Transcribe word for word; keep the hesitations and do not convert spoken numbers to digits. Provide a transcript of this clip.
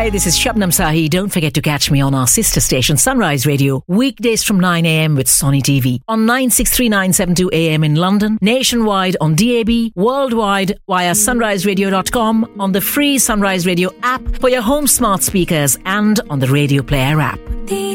Hi, this is Shabnam Sahi. Don't forget to catch me on our sister station Sunrise Radio weekdays from nine a.m. with Sony T V on nine six three nine seven two A M in London, nationwide on D A B, worldwide via sunrise radio dot com, on the free Sunrise Radio app for your home smart speakers and on the Radio Player app.